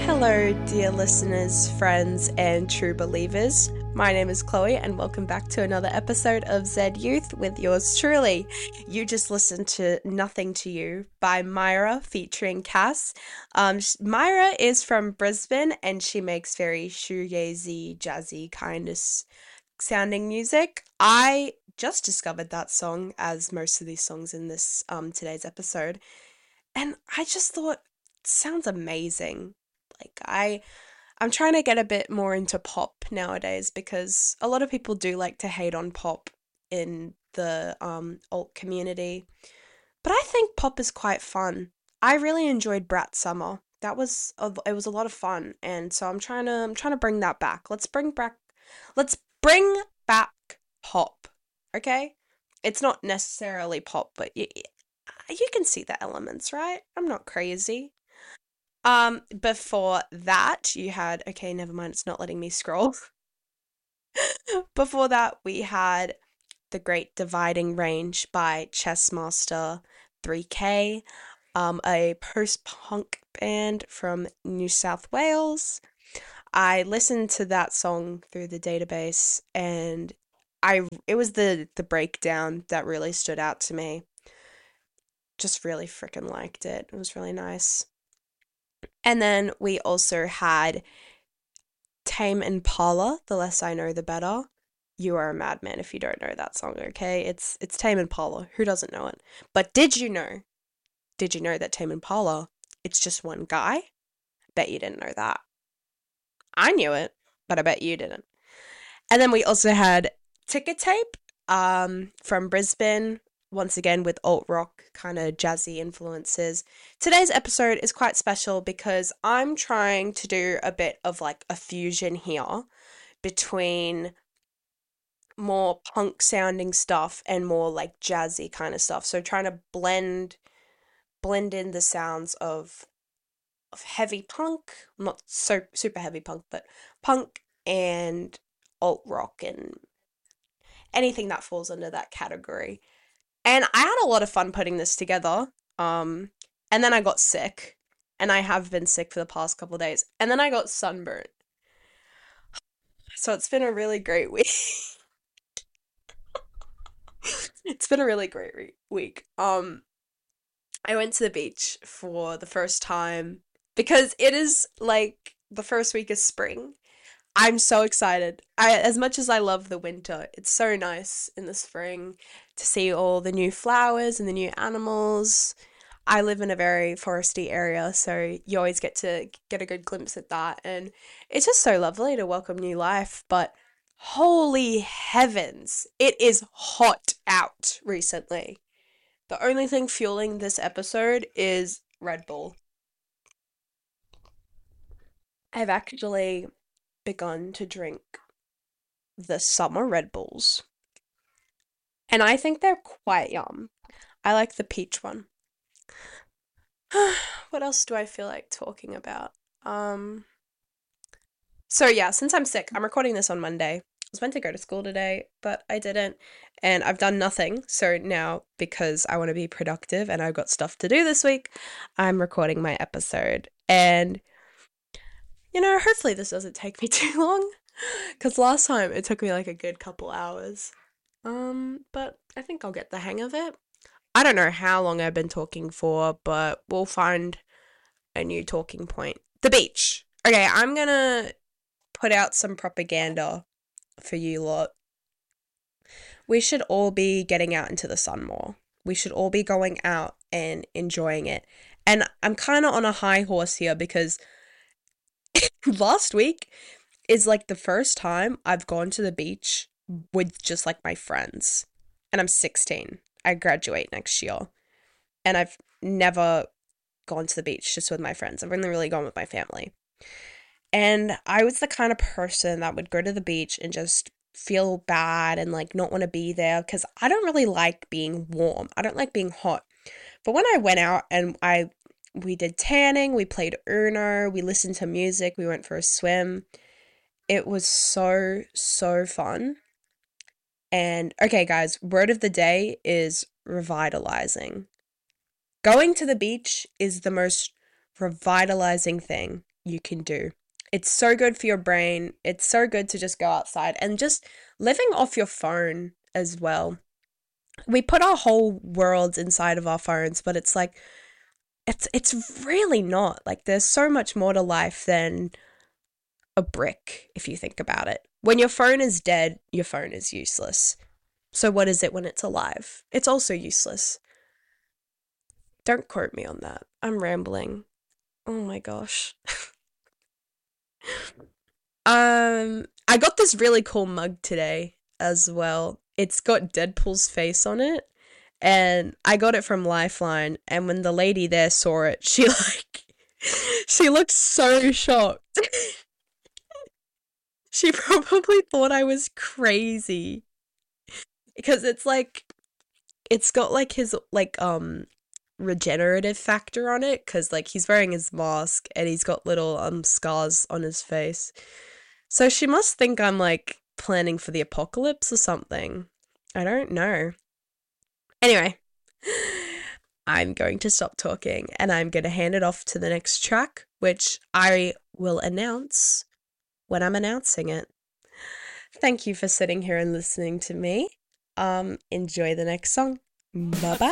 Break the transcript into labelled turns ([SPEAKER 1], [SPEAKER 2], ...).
[SPEAKER 1] Hello, dear listeners, friends, and true believers. My name is Chloe, and welcome back to another episode of Zed Youth with yours truly. You just listened to Nothing to You by Myra featuring Cass. Myra is from Brisbane, and she makes very shoegazy, jazzy kind of sounding music. I just discovered that song, as most of these songs in this today's episode, and I just thought it sounds amazing. I'm trying to get a bit more into pop nowadays because a lot of people do like to hate on pop in the alt community. But I think pop is quite fun. I really enjoyed Brat Summer. It was a lot of fun, and so I'm trying to bring that back. Let's bring back pop. Okay? It's not necessarily pop, but you can see the elements, right? I'm not crazy. Before that, you had, okay, never mind, it's not letting me scroll. Before that, we had The Great Dividing Range by Chessmaster 3K, a post-punk band from New South Wales. I listened to that song through the database, and it was the breakdown that really stood out to me. Just really freaking liked it. It was really nice. And then we also had Tame Impala, The Less I Know, The Better. You are a madman if you don't know that song, okay? It's Tame Impala. Who doesn't know it? But did you know that Tame Impala, it's just one guy? Bet you didn't know that. I knew it, but I bet you didn't. And then we also had Ticket Tape from Brisbane, once again with alt rock kind of jazzy influences. Today's episode is quite special because I'm trying to do a bit of like a fusion here between more punk sounding stuff and more like jazzy kind of stuff. So trying to blend in the sounds of heavy punk, not so super heavy punk, but punk and alt rock and anything that falls under that category. And I had a lot of fun putting this together. And then I got sick. And I have been sick for the past couple of days. And then I got sunburnt. So it's been a really great week. It's been a really great week. I went to the beach for the first time because it is like the first week of spring. I'm so excited. As much as I love the winter, it's so nice in the spring to see all the new flowers and the new animals. I live in a very foresty area, so you always get to get a good glimpse at that. And it's just so lovely to welcome new life. But holy heavens, it is hot out recently. The only thing fueling this episode is Red Bull. I've actually begun to drink the summer Red Bulls. And I think they're quite yum. I like the peach one. What else do I feel like talking about? So yeah, since I'm sick, I'm recording this on Monday. I was meant to go to school today, but I didn't. And I've done nothing. So now, because I want to be productive and I've got stuff to do this week, I'm recording my episode. And hopefully this doesn't take me too long, because last time it took me like a good couple hours. But I think I'll get the hang of it. I don't know how long I've been talking for, but we'll find a new talking point. The beach. Okay, I'm gonna put out some propaganda for you lot. We should all be getting out into the sun more. We should all be going out and enjoying it. And I'm kind of on a high horse here because last week is like the first time I've gone to the beach with just like my friends. And I'm 16. I graduate next year. And I've never gone to the beach just with my friends. I've only really gone with my family. And I was the kind of person that would go to the beach and just feel bad and like not want to be there because I don't really like being warm. I don't like being hot. But when I went out and we did tanning, we played Uno, we listened to music, we went for a swim. It was so, so fun. And okay, guys, word of the day is revitalizing. Going to the beach is the most revitalizing thing you can do. It's so good for your brain. It's so good to just go outside and just living off your phone as well. We put our whole worlds inside of our phones, but it's like it's really not. Like there's so much more to life than a brick if you think about it. When your phone is dead, your phone is useless. So what is it when it's alive? It's also useless. Don't quote me on that. I'm rambling. Oh my gosh. I got this really cool mug today as well. It's got Deadpool's face on it, and I got it from Lifeline. And when the lady there saw it, she like, she looked so shocked. She probably thought I was crazy because it's like, it's got like his like regenerative factor on it because like he's wearing his mask and he's got little scars on his face. So she must think I'm like planning for the apocalypse or something. I don't know. Anyway, I'm going to stop talking and I'm going to hand it off to the next track, which I will announce when I'm announcing it. Thank you for sitting here and listening to me. Enjoy the next song. Bye bye.